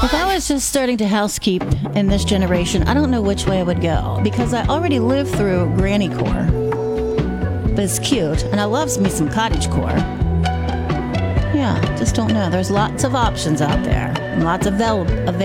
If I was just starting to housekeep in this generation, I don't know which way I would go because I already lived through granny core. But it's cute, and I love me some cottage core. Yeah, just don't know. There's lots of options out there, and lots of available